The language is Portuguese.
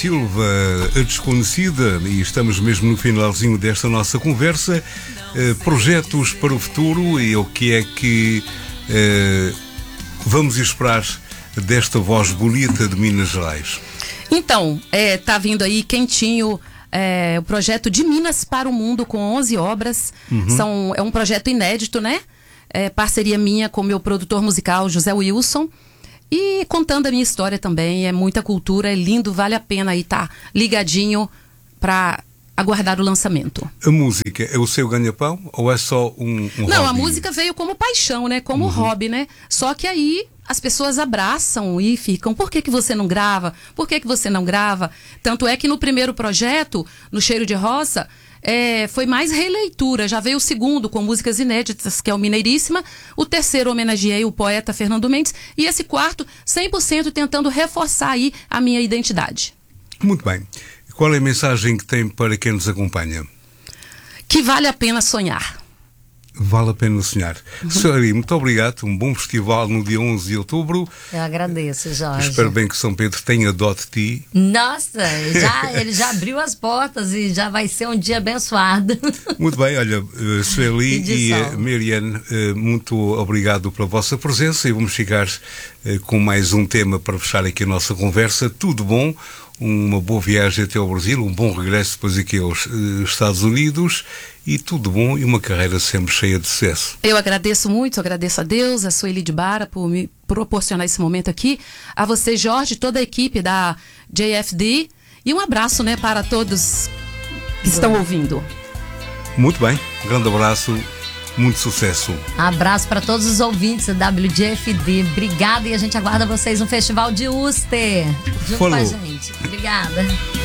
Silva, a desconhecida, e estamos mesmo no finalzinho desta nossa conversa. Projetos para o futuro e o que é que vamos esperar desta voz bonita de Minas Gerais? Então, tá vindo aí quentinho o projeto de Minas para o Mundo com 11 obras. É um projeto inédito, né? Parceria minha com meu produtor musical, José Wilson. E contando a minha história também, é muita cultura, é lindo, vale a pena aí estar ligadinho para aguardar o lançamento. A música é o seu ganha-pão ou é só um Não, hobby? a música veio como paixão, né? Como hobby, né? Só que aí as pessoas abraçam e ficam, por que você não grava? Por que você não grava? Tanto é que no primeiro projeto, no Cheiro de Roça, foi mais releitura. Já veio o segundo com músicas inéditas, que é o Mineiríssima. O terceiro homenageei o poeta Fernando Mendes. E esse quarto, 100% tentando reforçar aí a minha identidade. Muito bem. Qual é a mensagem que tem para quem nos acompanha? Que vale a pena sonhar. Vale a pena sonhar. Sueli, muito obrigado. Um bom festival no dia 11 de outubro. Eu agradeço, Jorge. Espero bem que São Pedro tenha dó de ti. Nossa, ele já abriu as portas e já vai ser um dia abençoado. Muito bem, olha, Sueli e Mariane, muito obrigado pela vossa presença e vamos ficar com mais um tema para fechar aqui a nossa conversa. Tudo bom, uma boa viagem até ao Brasil, um bom regresso depois aqui aos Estados Unidos e tudo bom e uma carreira sempre cheia de sucesso. Eu agradeço muito, agradeço a Deus, a Sueli de Bara por me proporcionar esse momento aqui, a você, Jorge, toda a equipe da JFD e um abraço, né, para todos que estão ouvindo. Muito bem, um grande abraço, muito sucesso. Abraço para todos os ouvintes da WJFD. Obrigada e a gente aguarda vocês no Festival de Uster. Junto com a gente. Obrigada.